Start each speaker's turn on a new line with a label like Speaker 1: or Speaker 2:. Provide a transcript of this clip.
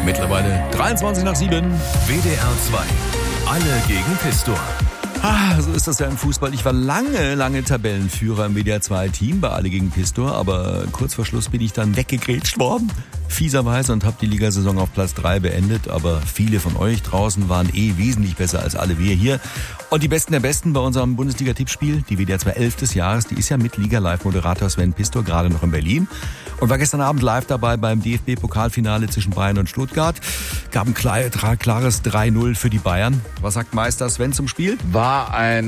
Speaker 1: Mittlerweile 23 nach 7.
Speaker 2: WDR 2. Alle gegen Pistor.
Speaker 1: So ist das ja im Fußball. Ich war lange Tabellenführer im WDR 2 Team bei Alle gegen Pistor, aber kurz vor Schluss bin ich dann weggegrätscht worden, fieserweise, und habe die Ligasaison auf Platz 3 beendet. Aber viele von euch draußen waren wesentlich besser als alle wir hier. Und die Besten der Besten bei unserem Bundesliga-Tippspiel, die WDR 2 11 des Jahres, die ist ja mit Liga-Live-Moderator Sven Pistor gerade noch in Berlin und war gestern Abend live dabei beim DFB-Pokalfinale zwischen Bayern und Stuttgart. Gab ein klares 3-0 für die Bayern. Was sagt Meister Sven zum Spiel?
Speaker 3: War ein